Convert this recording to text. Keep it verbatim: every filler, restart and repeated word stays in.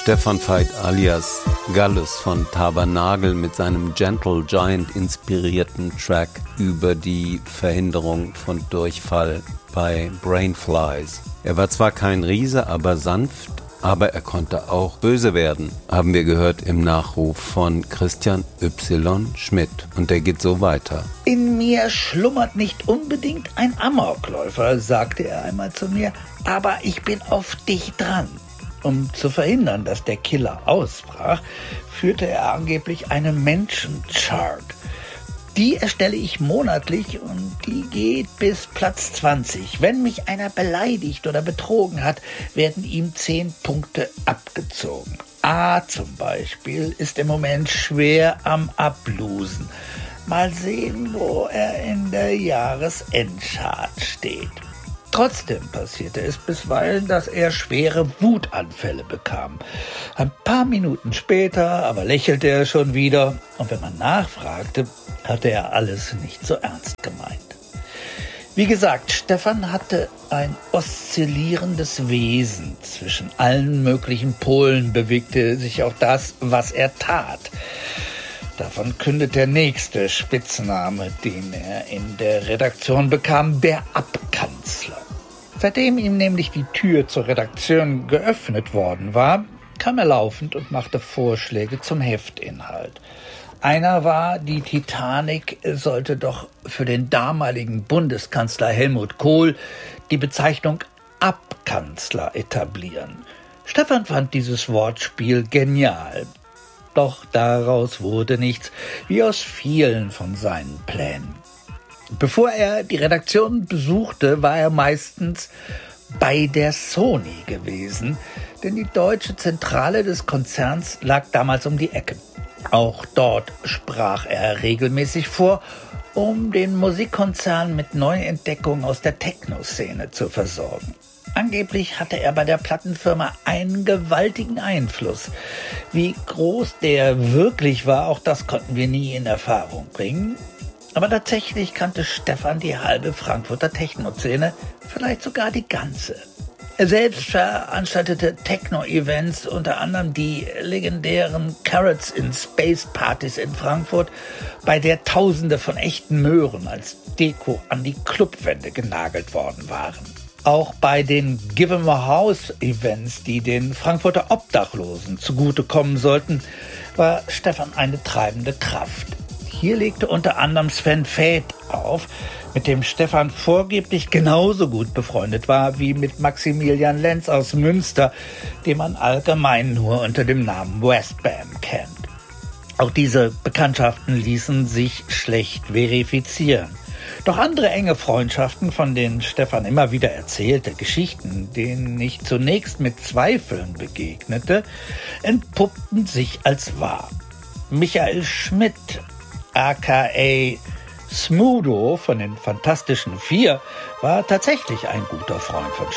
Stefan Veit alias Gallus von Tabernagel mit seinem Gentle Giant inspirierten Track über die Verhinderung von Durchfall bei Brainflies. Er war zwar kein Riese, aber sanft, aber er konnte auch böse werden, haben wir gehört im Nachruf von Christian Y. Schmidt. Und der geht so weiter. In mir schlummert nicht unbedingt ein Amokläufer, sagte er einmal zu mir, aber ich bin auf dich dran. Um zu verhindern, dass der Killer ausbrach, führte er angeblich eine Menschenchart. Die erstelle ich monatlich und die geht bis Platz zwanzig. Wenn mich einer beleidigt oder betrogen hat, werden ihm zehn Punkte abgezogen. A zum Beispiel ist im Moment schwer am Ablosen. Mal sehen, wo er in der Jahresendchart steht. Trotzdem passierte es bisweilen, dass er schwere Wutanfälle bekam. Ein paar Minuten später aber lächelte er schon wieder und wenn man nachfragte, hatte er alles nicht so ernst gemeint. Wie gesagt, Stefan hatte ein oszillierendes Wesen. Zwischen allen möglichen Polen bewegte sich auch das, was er tat. Davon kündet der nächste Spitzname, den er in der Redaktion bekam, der Abkanzler. Seitdem ihm nämlich die Tür zur Redaktion geöffnet worden war, kam er laufend und machte Vorschläge zum Heftinhalt. Einer war, die Titanic sollte doch für den damaligen Bundeskanzler Helmut Kohl die Bezeichnung Abkanzler etablieren. Stefan fand dieses Wortspiel genial. Doch daraus wurde nichts, wie aus vielen von seinen Plänen. Bevor er die Redaktion besuchte, war er meistens bei der Sony gewesen, denn die deutsche Zentrale des Konzerns lag damals um die Ecke. Auch dort sprach er regelmäßig vor, um den Musikkonzern mit Neuentdeckungen aus der Techno-Szene zu versorgen. Angeblich hatte er bei der Plattenfirma einen gewaltigen Einfluss. Wie groß der wirklich war, auch das konnten wir nie in Erfahrung bringen. Aber tatsächlich kannte Stefan die halbe Frankfurter Techno-Szene, vielleicht sogar die ganze. Er selbst veranstaltete Techno-Events, unter anderem die legendären Carrots in Space Partys in Frankfurt, bei der Tausende von echten Möhren als Deko an die Clubwände genagelt worden waren. Auch bei den Give 'em a House Events, die den Frankfurter Obdachlosen zugutekommen sollten, war Stefan eine treibende Kraft. Hier legte unter anderem Sven Väth auf, mit dem Stefan vorgeblich genauso gut befreundet war wie mit Maximilian Lenz aus Münster, den man allgemein nur unter dem Namen Westbam kennt. Auch diese Bekanntschaften ließen sich schlecht verifizieren. Doch andere enge Freundschaften, von denen Stefan immer wieder erzählte, Geschichten, denen ich zunächst mit Zweifeln begegnete, entpuppten sich als wahr. Michael Schmidt, aka Smudo von den Fantastischen Vier, war tatsächlich ein guter Freund von